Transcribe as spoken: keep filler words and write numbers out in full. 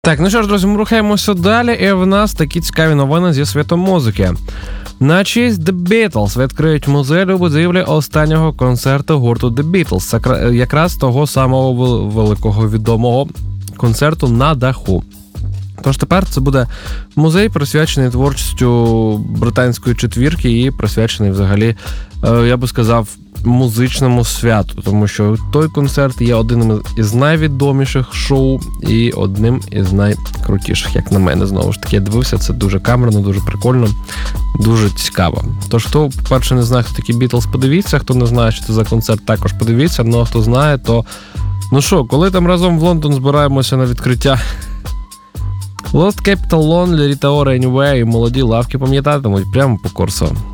Так, ну що ж, друзі, ми рухаємося далі, і в нас такі цікаві новини зі світу музики. На честь The Beatles відкриють музей у будівлі останнього концерту гурту The Beatles. Це якраз того самого великого відомого концерту на даху. Тож тепер це буде музей, присвячений творчістю британської четвірки і присвячений взагалі, я би сказав, музичному святу, тому що той концерт є одним із найвідоміших шоу і одним із найкрутіших, як на мене. Знову ж таки, я дивився, це дуже камерно, дуже прикольно, дуже цікаво. Тож, хто, по-перше, не знає, хто такі Beatles, подивіться, хто не знає, що це за концерт, також подивіться, ну а хто знає, то ну що, коли там разом в Лондон збираємося на відкриття Lost Capital, Lonely, Rita Ora, Anyway і молоді лавки пам'ятатимуть прямо по Корсо.